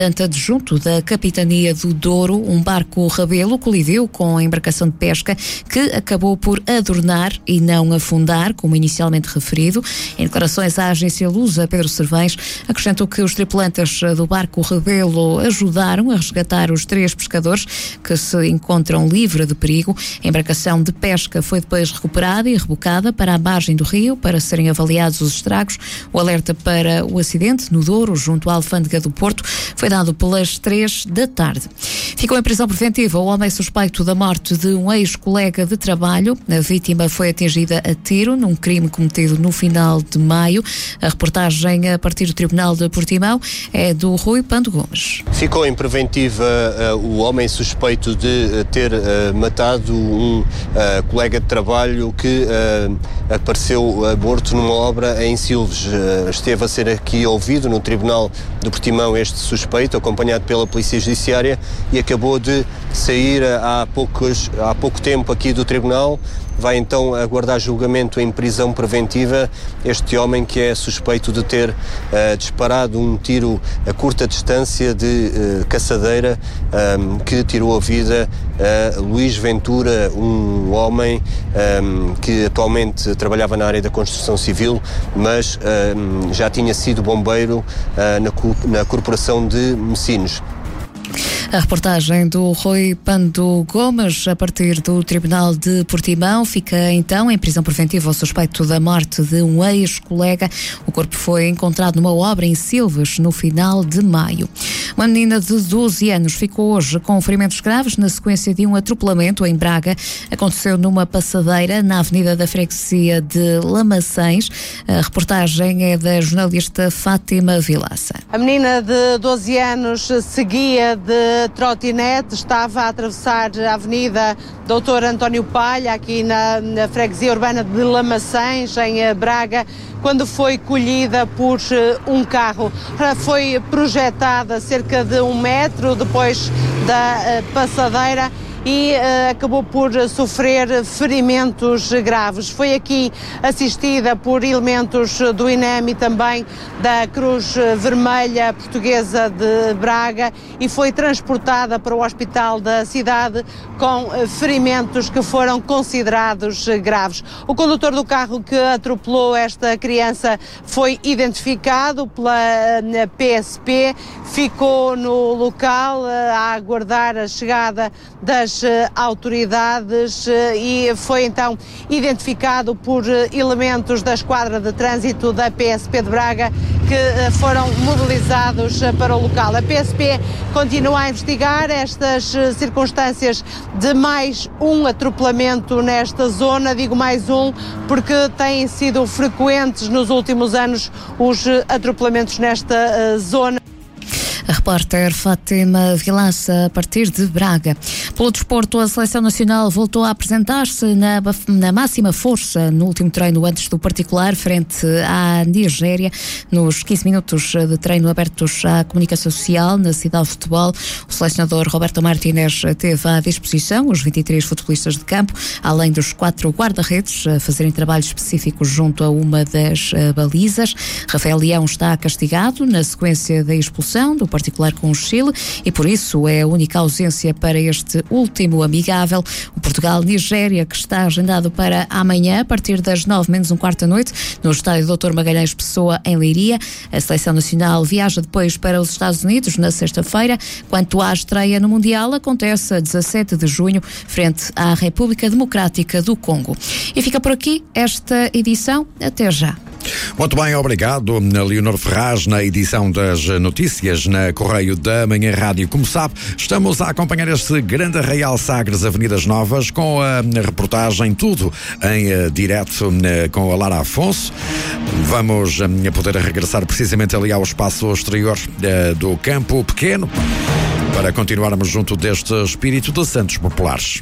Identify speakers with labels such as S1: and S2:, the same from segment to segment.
S1: Adjunto da Capitania do Douro, um barco Rabelo colidiu com a embarcação de pesca que acabou por adornar e não afundar, como inicialmente referido. Em declarações à agência Lusa, Pedro Cervães acrescentou que os tripulantes do barco Rabelo ajudaram a resgatar os 3 pescadores que se encontram livres de perigo. A embarcação de pesca foi depois recuperada e rebocada para a margem do rio para serem avaliados os estragos. O alerta para o acidente no Douro, junto à Alfândega do Porto, foi dado pelas 3 da tarde. Ficou em prisão preventiva o homem suspeito da morte de um ex-colega de trabalho. A vítima foi atingida a tiro num crime cometido no final de maio. A reportagem a partir do Tribunal de Portimão é do Rui Pando Gomes.
S2: Ficou em preventiva o homem suspeito de ter matado um colega de trabalho que apareceu morto numa obra em Silves. Esteve a ser aqui ouvido no Tribunal de Portimão este suspeito, acompanhado pela Polícia Judiciária, e acabou de sair há pouco tempo aqui do Tribunal. Vai então aguardar julgamento em prisão preventiva este homem que é suspeito de ter disparado um tiro a curta distância de caçadeira que tirou a vida a Luís Ventura, um homem que atualmente trabalhava na área da construção civil, mas já tinha sido bombeiro na Corporação de Messinos.
S1: A reportagem do Rui Pando Gomes, a partir do Tribunal de Portimão. Fica então em prisão preventiva o suspeito da morte de um ex-colega. O corpo foi encontrado numa obra em Silves no final de maio. Uma menina de 12 anos ficou hoje com ferimentos graves na sequência de um atropelamento em Braga. Aconteceu numa passadeira na Avenida da Freguesia de Lamaçães. A reportagem é da jornalista Fátima Vilaça.
S3: A menina de 12 anos seguia de trotinete, estava a atravessar a Avenida Doutor António Palha, aqui na freguesia urbana de Lamaçães, em Braga, quando foi colhida por um carro. Foi projetada a cerca de 1 metro depois da passadeira e acabou por sofrer ferimentos graves. Foi aqui assistida por elementos do INEM e também da Cruz Vermelha Portuguesa de Braga e foi transportada para o hospital da cidade com ferimentos que foram considerados graves. O condutor do carro que atropelou esta criança foi identificado pela PSP, ficou no local a aguardar a chegada das autoridades e foi então identificado por elementos da Esquadra de Trânsito da PSP de Braga que foram mobilizados para o local. A PSP continua a investigar estas circunstâncias de mais um atropelamento nesta zona. Digo mais um porque têm sido frequentes nos últimos anos os atropelamentos nesta zona.
S1: A repórter Fátima Vilaça, a partir de Braga. Pelo desporto, a Seleção Nacional voltou a apresentar-se na máxima força no último treino antes do particular, frente à Nigéria. Nos 15 minutos de treino abertos à comunicação social na cidade de futebol, o selecionador Roberto Martínez teve à disposição os 23 futebolistas de campo, além dos 4 guarda-redes, a fazerem trabalho específico junto a uma das balizas. Rafael Leão está castigado na sequência da expulsão do particular com o Chile e por isso é a única ausência para este último amigável. O Portugal-Nigéria, que está agendado para amanhã a partir das 9:15 da noite no estádio Dr. Magalhães Pessoa em Leiria. A Seleção Nacional viaja depois para os Estados Unidos na sexta-feira. Quanto à estreia no Mundial, acontece a 17 de junho frente à República Democrática do Congo. E fica por aqui esta edição. Até já.
S4: Muito bem, obrigado. Leonor Ferraz na edição das notícias na Correio da Manhã Rádio. Como sabe, estamos a acompanhar este grande Arraial Sagres Avenidas Novas com a reportagem tudo em direto com a Lara Afonso. Vamos poder regressar precisamente ali ao espaço exterior do Campo Pequeno para continuarmos junto deste espírito de Santos Populares.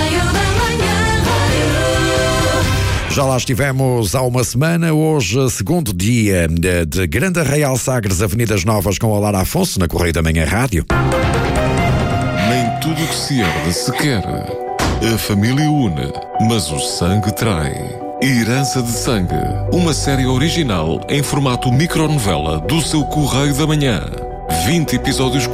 S4: Já lá estivemos há uma semana, hoje segundo dia de Grande Arraial Sagres, Avenidas Novas com a Lara Afonso, na Correio da Manhã Rádio.
S5: Nem tudo o que se herde se quer. A família une, mas o sangue trai. Herança de Sangue, uma série original em formato micronovela do seu Correio da Manhã. 20 episódios